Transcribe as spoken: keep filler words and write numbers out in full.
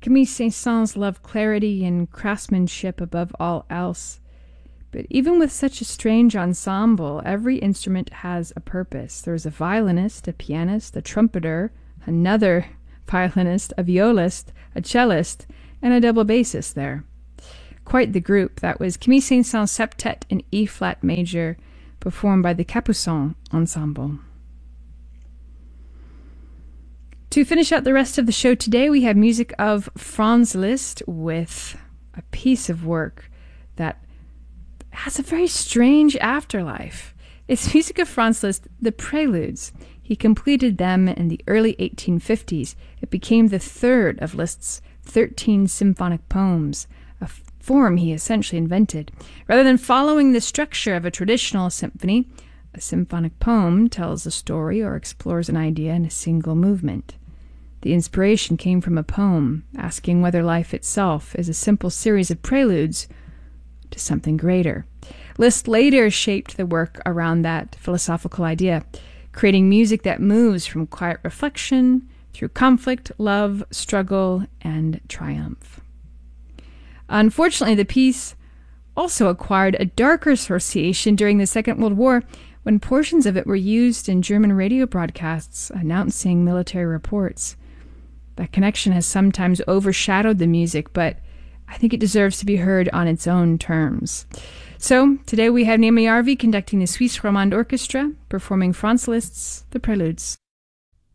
Camille Saint-Saëns loved clarity and craftsmanship above all else. But even with such a strange ensemble, every instrument has a purpose. There's a violinist, a pianist, a trumpeter, another violinist, a violist, a cellist, and a double bassist there. Quite the group. That was Camille Saint-Saëns' Septet in E-flat major, performed by the Capucin Ensemble. To finish out the rest of the show today, we have music of Franz Liszt with a piece of work that has a very strange afterlife. It's music of Franz Liszt, the Preludes. He completed them in the early eighteen fifties. It became the third of Liszt's thirteen symphonic poems, a form he essentially invented. Rather than following the structure of a traditional symphony, a symphonic poem tells a story or explores an idea in a single movement. The inspiration came from a poem, asking whether life itself is a simple series of preludes to something greater. Liszt later shaped the work around that philosophical idea, creating music that moves from quiet reflection through conflict, love, struggle, and triumph. Unfortunately, the piece also acquired a darker association during the Second World War, when portions of it were used in German radio broadcasts announcing military reports. That connection has sometimes overshadowed the music, but I think it deserves to be heard on its own terms. So, today we have Naomi Arvey conducting the Suisse Romande Orchestra, performing Franz Liszt's The Preludes.